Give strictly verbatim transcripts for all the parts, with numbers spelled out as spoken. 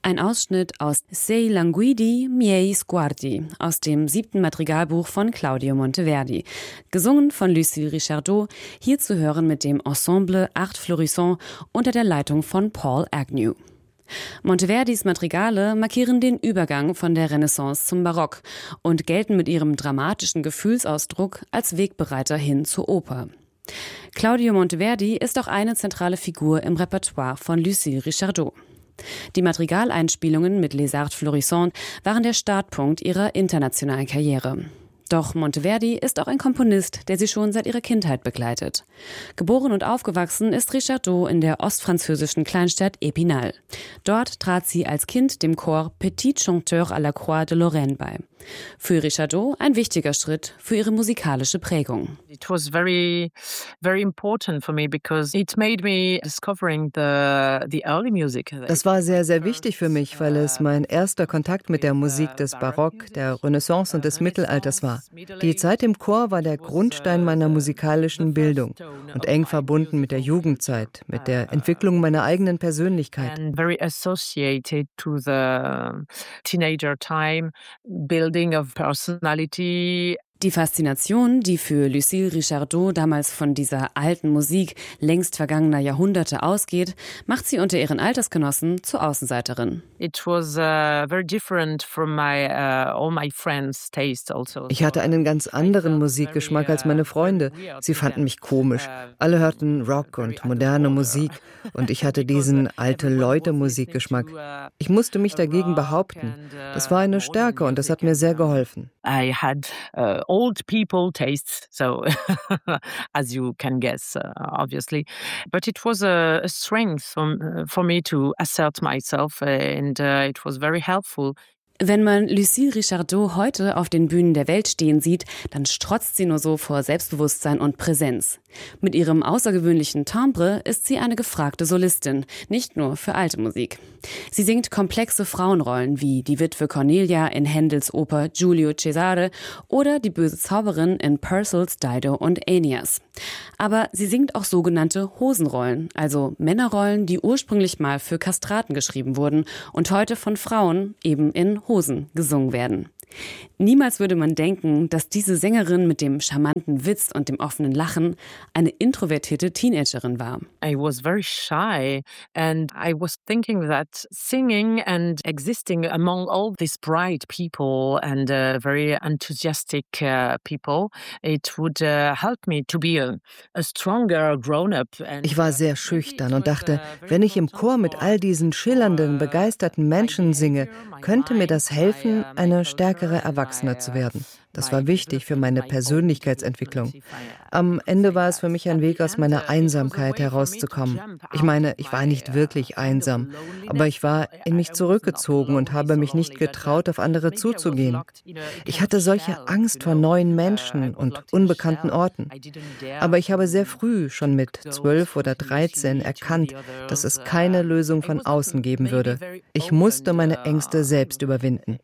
Ein Ausschnitt aus Sei languidi miei sguardi aus dem siebten Madrigalbuch von Claudio Monteverdi, gesungen von Lucille Richardot, hier zu hören mit dem Ensemble Art Florissant unter der Leitung von Paul Agnew. Monteverdis Madrigale markieren den Übergang von der Renaissance zum Barock und gelten mit ihrem dramatischen Gefühlsausdruck als Wegbereiter hin zur Oper. Claudio Monteverdi ist auch eine zentrale Figur im Repertoire von Lucille Richardot. Die Madrigaleinspielungen mit Les Arts Florissants waren der Startpunkt ihrer internationalen Karriere. Doch Monteverdi ist auch ein Komponist, der sie schon seit ihrer Kindheit begleitet. Geboren und aufgewachsen ist Richardot in der ostfranzösischen Kleinstadt Épinal. Dort trat sie als Kind dem Chor Petit Chanteur à la Croix de Lorraine bei. Für Richardot ein wichtiger Schritt für ihre musikalische Prägung. It was very, very important for me because it made me discovering the the early music. Das war sehr, sehr wichtig für mich, weil es mein erster Kontakt mit der Musik des Barock, der Renaissance und des Mittelalters war. Die Zeit im Chor war der Grundstein meiner musikalischen Bildung und eng verbunden mit der Jugendzeit, mit der Entwicklung meiner eigenen Persönlichkeit. And very associated to the teenager time, building of personality. Die Faszination, die für Lucille Richardot damals von dieser alten Musik längst vergangener Jahrhunderte ausgeht, macht sie unter ihren Altersgenossen zur Außenseiterin. It was uh, very different from my uh, all my friends' taste also. Ich hatte einen ganz anderen Musikgeschmack als meine Freunde. Sie fanden mich komisch. Alle hörten Rock und moderne Musik und ich hatte diesen alte-Leute-Musikgeschmack. Ich musste mich dagegen behaupten. Das war eine Stärke und das hat mir sehr geholfen. I had uh, old people tastes, so as you can guess, uh, obviously. But it was a, a strength for, uh, for me to assert myself, uh, and uh, it was very helpful. Wenn man Lucille Richardot heute auf den Bühnen der Welt stehen sieht, dann strotzt sie nur so vor Selbstbewusstsein und Präsenz. Mit ihrem außergewöhnlichen Timbre ist sie eine gefragte Solistin, nicht nur für alte Musik. Sie singt komplexe Frauenrollen wie die Witwe Cornelia in Händels Oper Giulio Cesare oder die böse Zauberin in Purcells Dido und Aeneas. Aber sie singt auch sogenannte Hosenrollen, also Männerrollen, die ursprünglich mal für Kastraten geschrieben wurden und heute von Frauen eben in Hosen gesungen werden. Niemals würde man denken, dass diese Sängerin mit dem charmanten Witz und dem offenen Lachen eine introvertierte Teenagerin war. I was very shy and I was thinking that singing and existing among all these bright people and uh, very enthusiastic uh, people, it would uh, help me to be a, a stronger grown-up. Ich war sehr schüchtern und dachte, wenn ich im Chor mit all diesen schillernden, begeisterten Menschen singe, könnte mir das helfen, eine stärkere Erwachsene zu werden. Das war wichtig für meine Persönlichkeitsentwicklung. Am Ende war es für mich ein Weg, aus meiner Einsamkeit herauszukommen. Ich meine, ich war nicht wirklich einsam, aber ich war in mich zurückgezogen und habe mich nicht getraut, auf andere zuzugehen. Ich hatte solche Angst vor neuen Menschen und unbekannten Orten. Aber ich habe sehr früh, schon mit zwölf oder dreizehn, erkannt, dass es keine Lösung von außen geben würde. Ich musste meine Ängste selbst überwinden.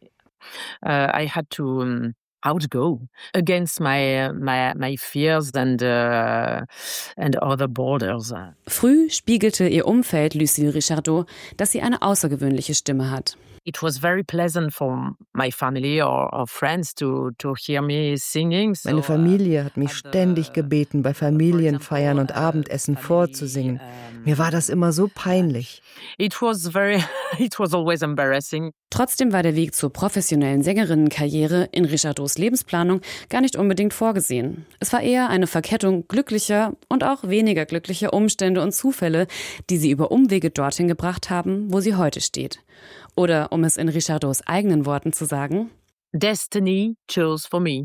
Uh, I had to um, outgo against my my my fears and uh, and other borders. Früh spiegelte ihr Umfeld Lucille Richardot, dass sie eine außergewöhnliche Stimme hat. It was very pleasant for my family or, or friends to to hear me singing. So, Meine Familie hat mich ständig gebeten, bei Familienfeiern und Abendessen vorzusingen. Mir war das immer so peinlich. It was very, it was always embarrassing. Trotzdem war der Weg zur professionellen Sängerinnenkarriere in Richardots Lebensplanung gar nicht unbedingt vorgesehen. Es war eher eine Verkettung glücklicher und auch weniger glücklicher Umstände und Zufälle, die sie über Umwege dorthin gebracht haben, wo sie heute steht. Oder, um es in Richardots eigenen Worten zu sagen: Destiny chose for me.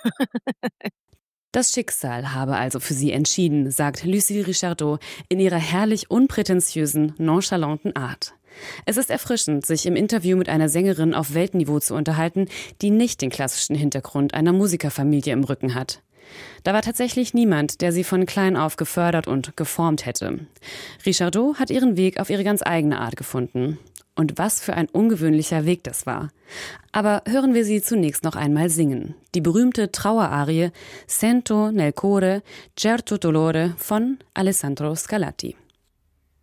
Das Schicksal habe also für sie entschieden, sagt Lucille Richardot in ihrer herrlich unprätentiösen, nonchalanten Art. Es ist erfrischend, sich im Interview mit einer Sängerin auf Weltniveau zu unterhalten, die nicht den klassischen Hintergrund einer Musikerfamilie im Rücken hat. Da war tatsächlich niemand, der sie von klein auf gefördert und geformt hätte. Richardot hat ihren Weg auf ihre ganz eigene Art gefunden. Und was für ein ungewöhnlicher Weg das war. Aber hören wir sie zunächst noch einmal singen. Die berühmte Trauerarie Sento nel cuore certo dolore von Alessandro Scarlatti.